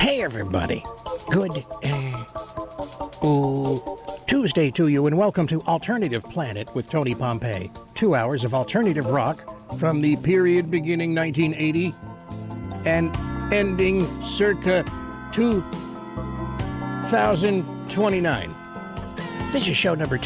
Hey, everybody. Good Tuesday to you, and welcome to Alternative Planet with Tony Pompey. 2 hours of alternative rock from the period beginning 1980 and ending circa 2029. This is show number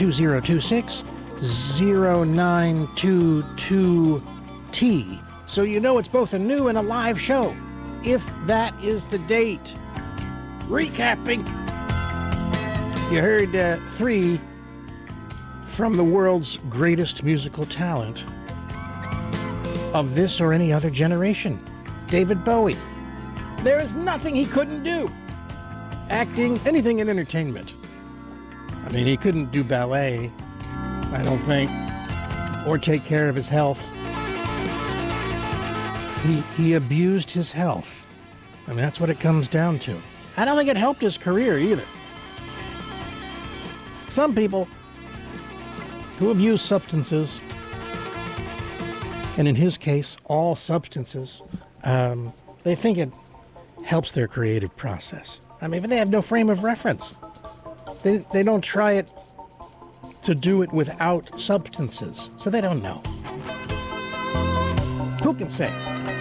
2026-0922T. So you know it's both a new and a live show, if that is the date. Recapping. You heard three from the world's greatest musical talent of this or any other generation. David Bowie. There is nothing he couldn't do. Acting, anything in entertainment. I mean, he couldn't do ballet, I don't think, or take care of his health. He abused his health. I mean, that's what it comes down to. I don't think it helped his career either. Some people who abuse substances, and in his case, all substances, they think it helps their creative process. I mean, but they have no frame of reference. They don't try it to do it without substances, so they don't know. Who can say?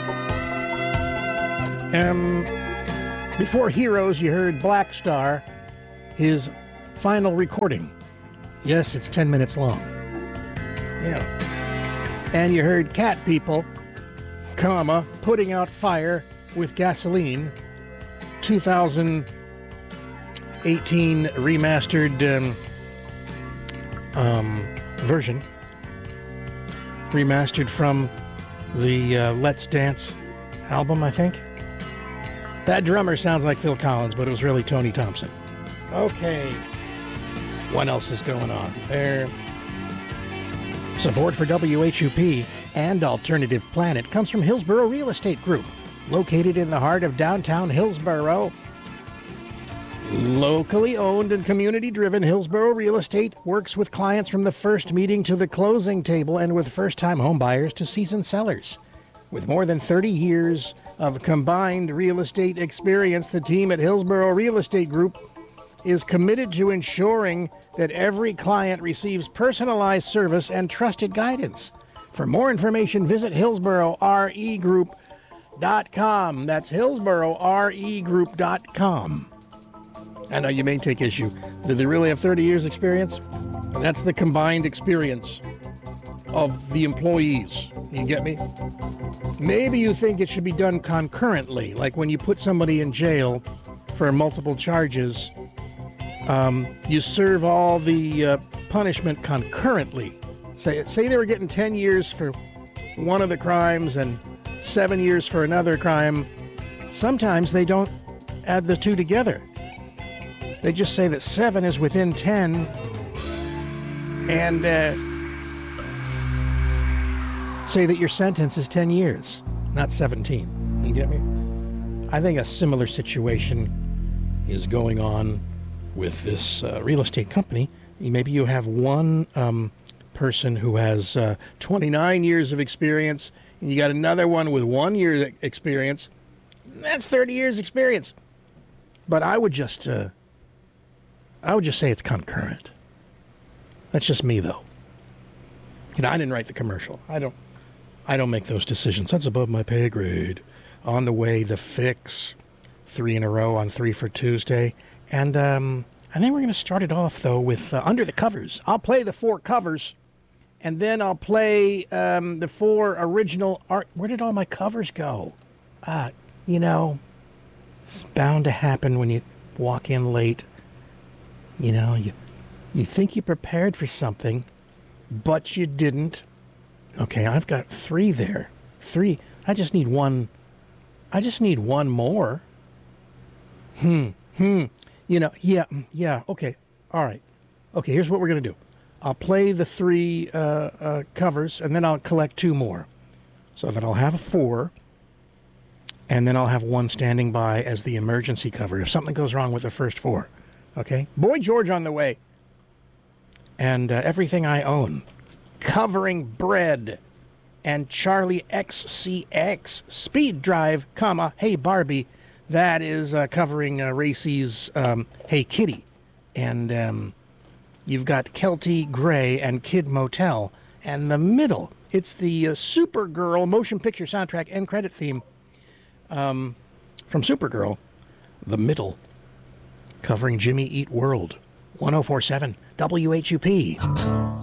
Before Heroes, you heard Black Star, his final recording. Yes, it's 10 minutes long. Yeah. And you heard Cat People, Putting Out Fire with Gasoline, 2018 remastered version. Remastered from the Let's Dance album, I think. That drummer sounds like Phil Collins, but it was really Tony Thompson. Okay. What else is going on there? Support for WHUP and Alternative Planet comes from Hillsborough Real Estate Group, located in the heart of downtown Hillsborough. Locally owned and community-driven, Hillsborough Real Estate works with clients from the first meeting to the closing table and with first-time home buyers to seasoned sellers. With more than 30 years of combined real estate experience, the team at Hillsborough Real Estate Group is committed to ensuring that every client receives personalized service and trusted guidance. For more information, visit HillsboroughREgroup.com. That's HillsboroughREgroup.com. I know you may take issue. Do they really have 30 years experience? That's the combined experience of the employees. You get me? Maybe you think it should be done concurrently, like when you put somebody in jail for multiple charges, you serve all the punishment concurrently. Say they were getting 10 years for one of the crimes and 7 years for another crime. Sometimes they don't add the two together. They just say that 7 is within 10 and say that your sentence is 10 years, not 17. You get me? I think a similar situation is going on with this real estate company. Maybe you have one person who has 29 years of experience, and you got another one with 1 year experience. That's 30 years experience. But I would just say it's concurrent. That's just me, though. You know, I didn't write the commercial. I don't make those decisions. That's above my pay grade. On the way, The Fix, 3 in a row on 3 for Tuesday. And I think we're going to start it off, though, with Under the Covers. I'll play the 4 covers, and then I'll play the 4 original art. Where did all my covers go? You know, it's bound to happen when you walk in late. You know, you think you prepared for something, but you didn't. Okay, I've got 3 there. 3. I just need one. I just need one more. You know, yeah, okay, all right. Okay, here's what we're going to do. I'll play the 3 covers, and then I'll collect 2 more. So that I'll have 4, and then I'll have 1 standing by as the emergency cover if something goes wrong with the first 4. Okay? Boy George on the way. And Everything I Own. Covering Bread. And Charlie XCX. Speed Drive, Hey Barbie. That is covering Racy's Hey Kitty. And you've got Kelty Gray and Kid Motel. And the middle, it's the Supergirl motion picture soundtrack and credit theme from Supergirl. The middle, covering Jimmy Eat World. 104.7 WHUP.